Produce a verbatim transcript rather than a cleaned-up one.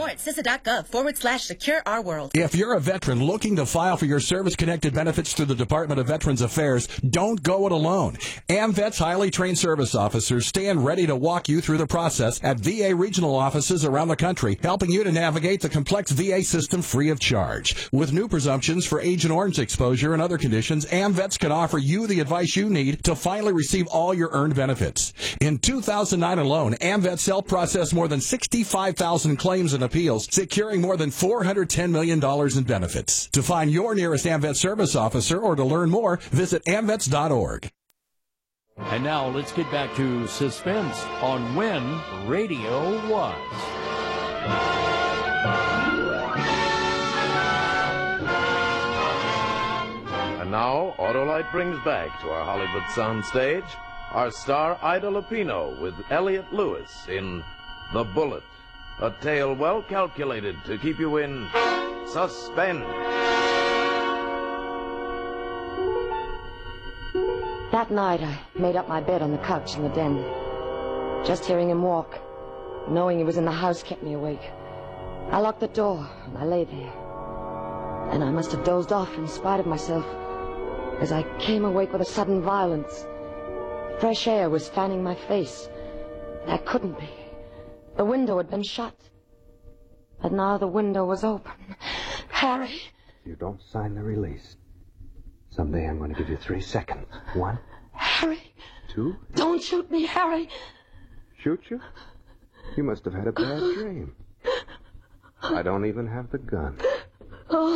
more at C I S A.gov forward slash secure our world. If you're a veteran looking to file for your service-connected benefits through the Department of Veterans Affairs, don't go it alone. AMVET's highly trained service officers stand ready to walk you through the process at V A regional offices around the country, helping you to navigate the complex V A system free of charge. With new presumptions for Agent Orange exposure and other conditions, AMVETS can offer you the advice you need to finally receive all your earned benefits. In two thousand nine alone, AMVETS helped process more than sixty-five thousand claims and appeals, securing more than four hundred ten million dollars in benefits. To find your nearest AMVETS service officer or to learn more, visit amvets dot org. And now let's get back to Suspense on When Radio Was. And now, Autolite brings back to our Hollywood soundstage our star Ida Lupino with Elliot Lewis in The Bullet, a tale well calculated to keep you in suspense. That night, I made up my bed on the couch in the den. Just hearing him walk, knowing he was in the house, kept me awake. I locked the door, and I lay there. And I must have dozed off in spite of myself, as I came awake with a sudden violence. Fresh air was fanning my face. That couldn't be. The window had been shut. But now the window was open. Harry! You don't sign the release. Someday I'm going to give you three seconds. One. Harry! Two. Don't shoot me, Harry! Shoot you? You must have had a bad dream. I don't even have the gun. Oh.